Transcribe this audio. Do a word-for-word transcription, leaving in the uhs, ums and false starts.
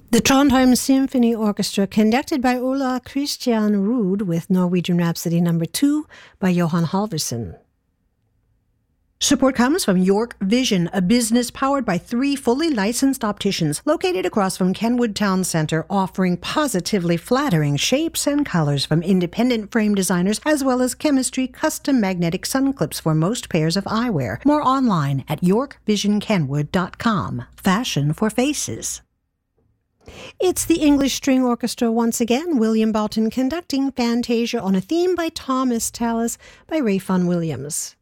The Trondheim Symphony Orchestra, conducted by Ola Christian Ruud, with Norwegian Rhapsody number two by Johan Halvorsen. Support comes from York Vision, a business powered by three fully licensed opticians located across from Kenwood Town Centre, offering positively flattering shapes and colors from independent frame designers, as well as chemistry custom magnetic sun clips for most pairs of eyewear. More online at york vision kenwood dot com. Fashion for faces. It's the English String Orchestra once again, William Bolton conducting Fantasia on a theme by Thomas Tallis by Ray Vaughan Williams.